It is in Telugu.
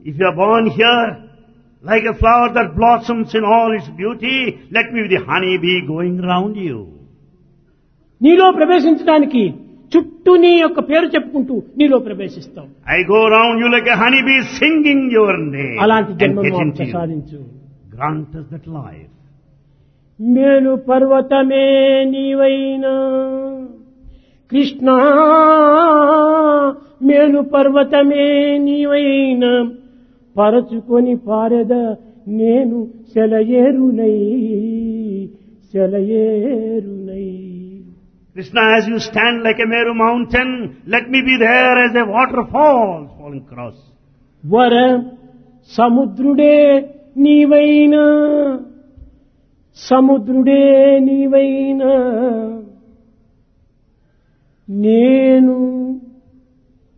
If you are born here, like a flower that blossoms in all its beauty, let me be the honey bee going round you. నీలో ప్రవేశించడానికి చుట్టూ నీ యొక్క పేరు చెప్పుకుంటూ నీలో ప్రవేశిస్తాం. I go around you like a honey bee singing your name అలాంటి and జన్మను get మాకు into you. ప్రసాదించు. Grant us that life. మేలు పర్వతమే నీవైనా కృష్ణ, మేలు పర్వతమే నీవైనా పరచుకొని పారెద నేను సెలయేరునై సెలయేరునై. Krishna, as you stand like a Meru mountain, let me be there as a waterfall falling across. వర సముద్రుడే నీవైనా సముద్రుడే నీవైనా నేను